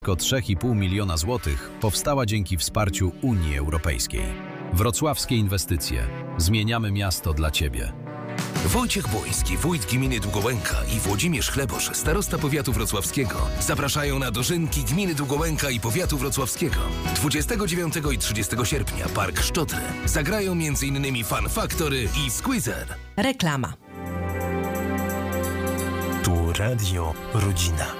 Około 3,5 miliona złotych powstała dzięki wsparciu Unii Europejskiej. Wrocławskie inwestycje. Zmieniamy miasto dla Ciebie. Wojciech Błoński, wójt gminy Długołęka i Włodzimierz Chlebosz, starosta powiatu wrocławskiego, zapraszają na dożynki gminy Długołęka i powiatu wrocławskiego. 29 i 30 sierpnia Park Szczotry. Zagrają m.in. Fun Factory i Squeezer. Reklama. Tu Radio Rodzina.